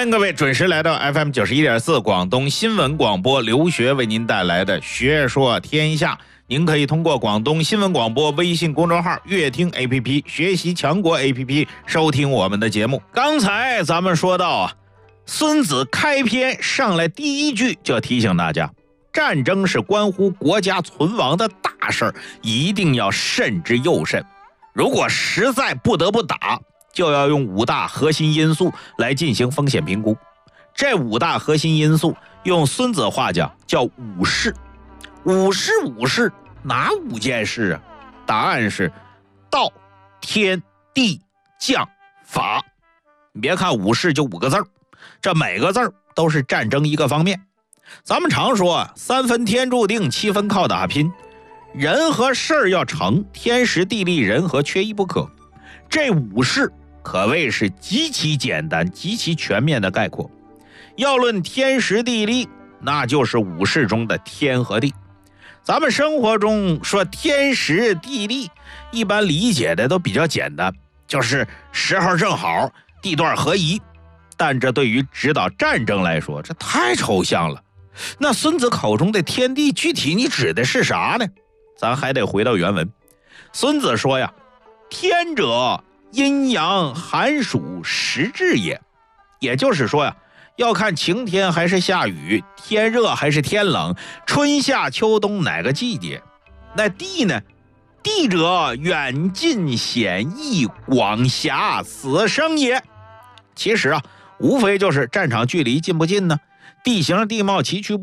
欢迎各位准时来到 FM 91.4广东新闻广播，刘学为您带来的学说天下。您可以通过广东新闻广播微信公众号、乐听 APP、学习强国 APP 收听我们的节目。刚才咱们说到孙子开篇上来第一句就提醒大家，战争是关乎国家存亡的大事，一定要慎之又慎。如果实在不得不打，就要用5大核心因素来进行风险评估。这5大核心因素用孙子话讲叫5事。5事哪5件事啊？答案是道、天、地、将、法。你别看5事就5个字，这每个字都是战争一个方面。咱们常说3分天注定，7分靠打拼。人和事儿要成，天时地利人和缺一不可。这5事可谓是极其简单、极其全面的概括。要论天时地利，那就是5事中的天和地。咱们生活中说天时地利，一般理解的都比较简单，就是时候正好，地段合宜。但这对于指导战争来说，这太抽象了。那孙子口中的天地，具体你指的是啥呢？咱还得回到原文。孙子说呀，天者，阴阳寒暑时至也。也就是说呀，要看晴天还是下雨，天热还是天冷，春夏秋冬哪个季节。那地呢？地者，远近险易广狭死生也。其实无非就是战场距离近不近呢，地形地貌崎岖